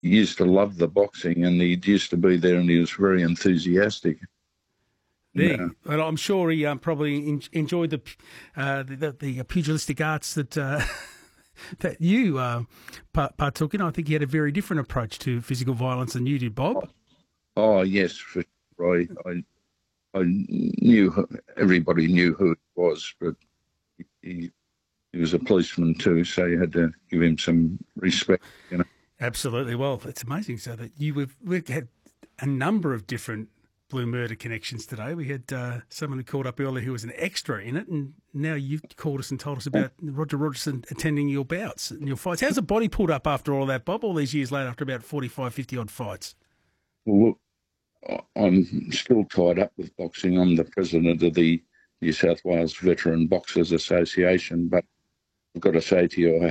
used to love the boxing, and he used to be there, and he was very enthusiastic. Well, I'm sure he probably enjoyed the pugilistic arts that that you partook in. I think he had a very different approach to physical violence than you did, Bob. Oh yes, for sure. I knew, everybody knew who it was, but he was a policeman too, so you had to give him some respect, you know. Absolutely. Well, it's amazing. So that we've had a number of different Blue Murder connections today. We had someone who called up earlier who was an extra in it, and now you've called us and told us about Roger Rogerson attending your bouts and your fights. How's the body pulled up after all that, Bob, all these years later, after about 45, 50-odd fights? Well, look, I'm still tied up with boxing. I'm the president of the New South Wales Veteran Boxers Association, but I've got to say to you, I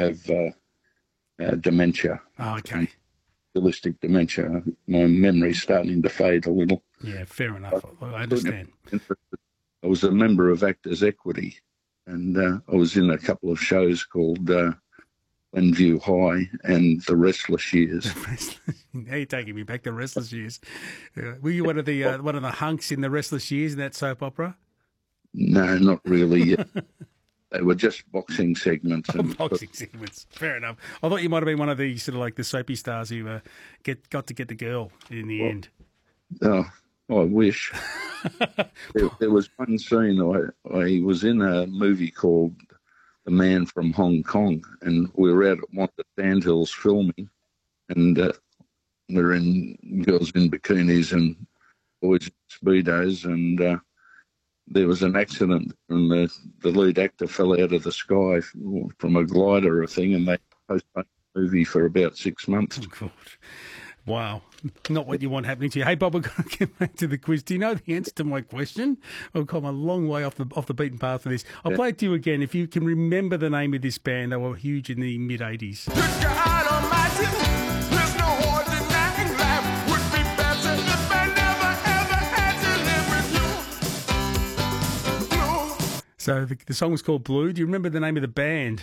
have dementia. Oh, okay. Holistic dementia. My memory's starting to fade a little. Yeah, fair enough. I understand. I was a member of Actors Equity, and I was in a couple of shows called Glenview High and The Restless Years. Now you're taking me back to Restless Years. Were you one of the hunks in The Restless Years in that soap opera? No, not really. They were just boxing segments. Boxing segments. Fair enough. I thought you might have been one of the sort of like the soapy stars who got to get the girl in the end. Oh, I wish. there was one scene, I was in a movie called The Man from Hong Kong, and we were out at one of the Sandhills filming, and we're in girls in bikinis and boys in Speedos, and there was an accident, and the lead actor fell out of the sky from a glider or thing, and they postponed the movie for about 6 months. Oh, God. Wow. Not what you want happening to you. Hey, Bob, we're going to get back to the quiz. Do you know the answer to my question? I've come a long way off the beaten path for this. I'll play it to you again. If you can remember the name of this band, they were huge in the mid-'80s. So the song was called Blue. Do you remember the name of the band?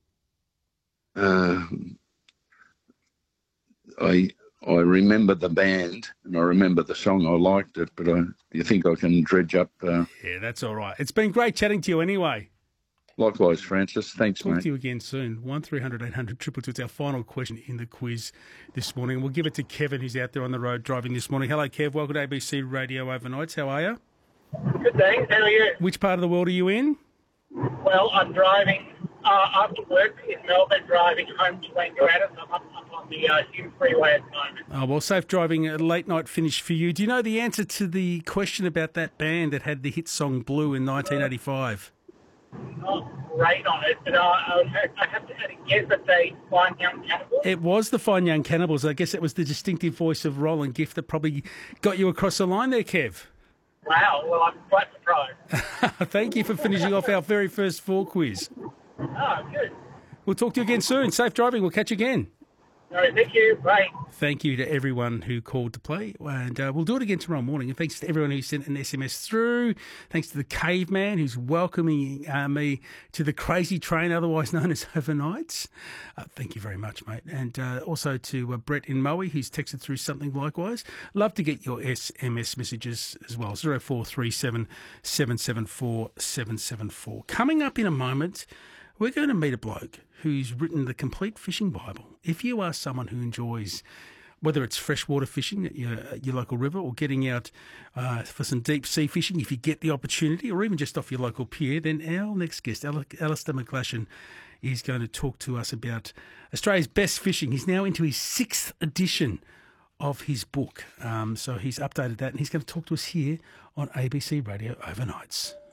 I remember the band, and I remember the song. I liked it, but you think I can dredge up? Yeah, that's all right. It's been great chatting to you anyway. Likewise, Francis. Thanks, Talk mate. to you again soon. 1300 800 222. It's our final question in the quiz this morning. We'll give it to Kevin, who's out there on the road driving this morning. Hello, Kev. Welcome to ABC Radio Overnights. How are you? Good, thanks. How are you? Which part of the world are you in? Well, I'm driving after work in Melbourne, driving home to Wangaratta. I'm up on the Hume Freeway at the moment. Oh, well, safe driving, a late night finish for you. Do you know the answer to the question about that band that had the hit song Blue in 1985? Not great on it, but I have to guess that they Fine Young Cannibals. It was the Fine Young Cannibals. I guess it was the distinctive voice of Roland Gift that probably got you across the line there, Kev. Wow, well, I'm quite surprised. Thank you for finishing off our very first four quiz. Oh, good. We'll talk to you again soon. Safe driving. We'll catch you again. All right, thank you. Bye. Thank you to everyone who called to play, and we'll do it again tomorrow morning. And thanks to everyone who sent an SMS through. Thanks to the caveman who's welcoming me to the crazy train, otherwise known as Overnights. Thank you very much, mate. And also to Brett in Moe, who's texted through something likewise. Love to get your SMS messages as well. 0437 774 774. Coming up in a moment, we're going to meet a bloke who's written the complete fishing Bible. If you are someone who enjoys, whether it's freshwater fishing at your local river or getting out for some deep sea fishing, if you get the opportunity, or even just off your local pier, then our next guest, Alistair McGlashan, is going to talk to us about Australia's best fishing. He's now into his 6th edition of his book. So he's updated that, and he's going to talk to us here on ABC Radio Overnights.